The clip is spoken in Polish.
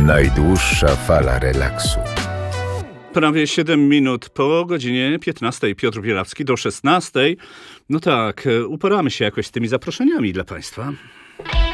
Najdłuższa fala relaksu. Prawie 7 minut po godzinie 15. Piotr Bielawski do 16. No tak, uporamy się jakoś z tymi zaproszeniami dla Państwa.